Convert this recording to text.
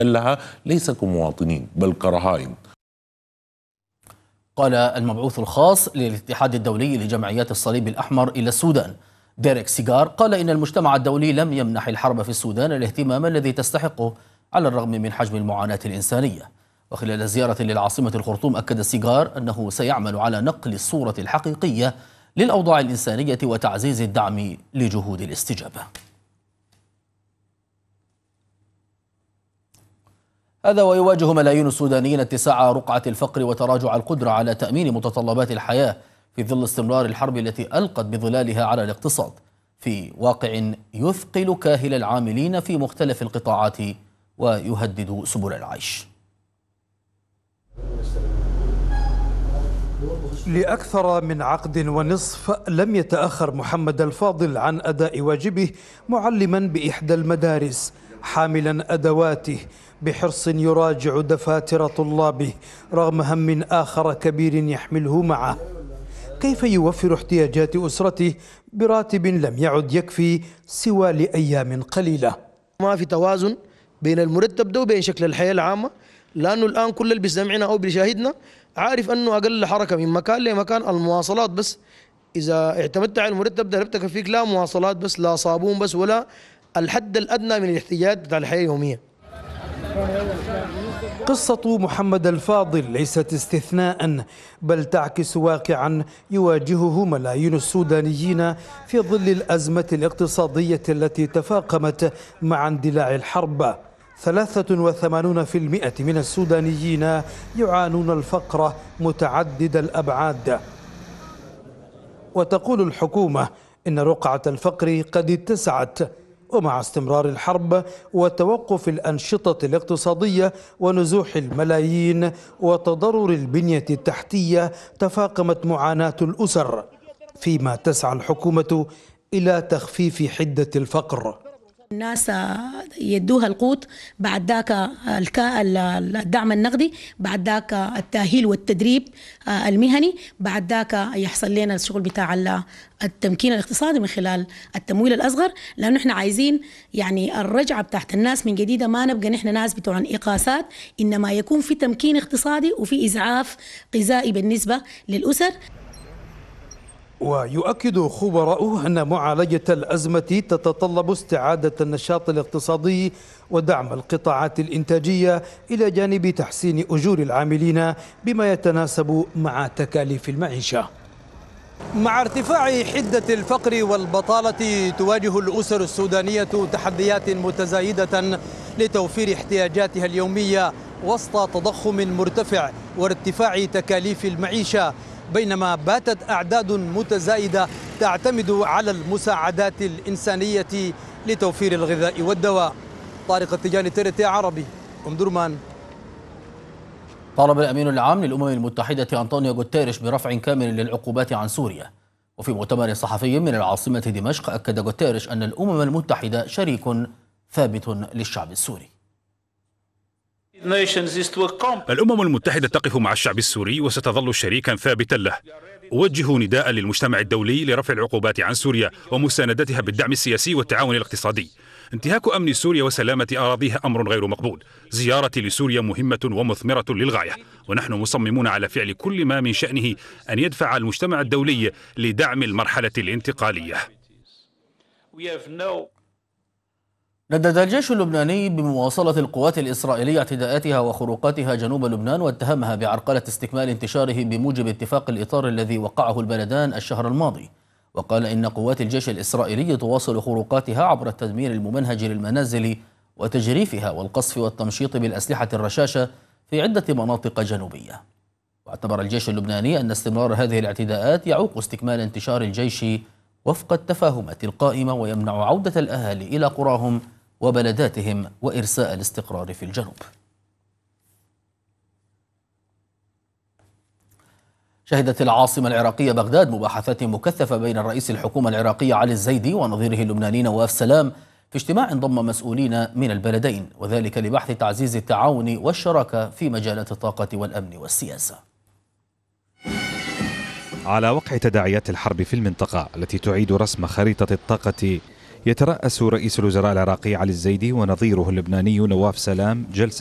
لها ليس كمواطنين بل كرهائن. قال المبعوث الخاص للاتحاد الدولي لجمعيات الصليب الأحمر إلى السودان ديريك سيغار قال إن المجتمع الدولي لم يمنح الحرب في السودان الاهتمام الذي تستحقه على الرغم من حجم المعاناة الإنسانية. وخلال زيارة للعاصمة الخرطوم أكد سيغار أنه سيعمل على نقل الصورة الحقيقية للأوضاع الإنسانية وتعزيز الدعم لجهود الاستجابة. هذا ويواجه ملايين السودانيين اتساع رقعة الفقر وتراجع القدرة على تأمين متطلبات الحياة في ظل استمرار الحرب التي ألقت بظلالها على الاقتصاد في واقع يثقل كاهل العاملين في مختلف القطاعات ويهدد سبل العيش. لأكثر من عقد ونصف لم يتأخر محمد الفاضل عن أداء واجبه معلما بإحدى المدارس حاملا أدواته بحرص يراجع دفاتر طلابه رغم هم آخر كبير يحمله معه. كيف يوفر احتياجات أسرته براتب لم يعد يكفي سوى لأيام قليلة؟ ما في توازن بين المرتب ده وبين شكل الحياة العامة، لأنه الآن كل اللي بيسمعنا أو بيشاهدنا عارف أنه أقل حركة من مكان لمكان المواصلات بس. إذا اعتمدت على المرتب ده لم تكفيك لا مواصلات بس، لا صابون بس، ولا الحد الأدنى من الاحتياجات بتاع الحياة اليومية. قصة محمد الفاضل ليست استثناء بل تعكس واقعا يواجهه ملايين السودانيين في ظل الأزمة الاقتصادية التي تفاقمت مع اندلاع الحرب. 83% من السودانيين يعانون الفقر متعدد الأبعاد. وتقول الحكومة إن رقعة الفقر قد اتسعت، ومع استمرار الحرب وتوقف الأنشطة الاقتصادية ونزوح الملايين وتضرر البنية التحتية تفاقمت معاناة الأسر، فيما تسعى الحكومة إلى تخفيف حدة الفقر. الناس يدوها القوت، بعد ذاك الدعم النقدي، بعد ذاك التأهيل والتدريب المهني، بعد ذاك يحصل لنا الشغل بتاع التمكين الاقتصادي من خلال التمويل الأصغر، لأنه احنا عايزين يعني الرجعة بتاعت الناس من جديدة، ما نبقى نحن ناس بتوع إقاسات، إنما يكون في تمكين اقتصادي وفي إسعاف غذائي بالنسبة للأسر. ويؤكد خبراء أن معالجة الأزمة تتطلب استعادة النشاط الاقتصادي ودعم القطاعات الإنتاجية إلى جانب تحسين أجور العاملين بما يتناسب مع تكاليف المعيشة. مع ارتفاع حدة الفقر والبطالة تواجه الأسر السودانية تحديات متزايدة لتوفير احتياجاتها اليومية وسط تضخم مرتفع وارتفاع تكاليف المعيشة، بينما باتت أعداد متزايدة تعتمد على المساعدات الإنسانية لتوفير الغذاء والدواء. طارق التجاني، TRT عربي، أم درمان. طالب الأمين العام للأمم المتحدة أنطونيو غوتيريش برفع كامل للعقوبات عن سوريا. وفي مؤتمر صحفي من العاصمة دمشق أكد غوتيريش أن الأمم المتحدة شريك ثابت للشعب السوري. الأمم المتحدة تقف مع الشعب السوري وستظل شريكا ثابتا له. أوجه نداء للمجتمع الدولي لرفع العقوبات عن سوريا ومساندتها بالدعم السياسي والتعاون الاقتصادي. انتهاك أمن سوريا وسلامة أراضيها أمر غير مقبول. زيارتي لسوريا مهمة ومثمرة للغاية، ونحن مصممون على فعل كل ما من شأنه أن يدفع المجتمع الدولي لدعم المرحلة الانتقالية. ندد الجيش اللبناني بمواصلة القوات الإسرائيلية اعتداءاتها وخروقاتها جنوب لبنان، واتهمها بعرقلة استكمال انتشاره بموجب اتفاق الإطار الذي وقعه البلدان الشهر الماضي. وقال إن قوات الجيش الإسرائيلي تواصل خروقاتها عبر التدمير الممنهج للمنازل وتجريفها والقصف والتمشيط بالأسلحة الرشاشة في عدة مناطق جنوبية. واعتبر الجيش اللبناني أن استمرار هذه الاعتداءات يعوق استكمال انتشار الجيش وفق التفاهمات القائمة ويمنع عودة الأهالي إلى قراهم وبلداتهم وإرساء الاستقرار في الجنوب. شهدت العاصمة العراقية بغداد مباحثات مكثفة بين رئيس الحكومة العراقية علي الزيدي ونظيره اللبناني نواف سلام في اجتماع ضم مسؤولين من البلدين، وذلك لبحث تعزيز التعاون والشراكة في مجالات الطاقة والأمن والسياسة. على وقع تداعيات الحرب في المنطقة التي تعيد رسم خريطة الطاقة يترأس رئيس الوزراء العراقي علي الزيدي ونظيره اللبناني نواف سلام جلسة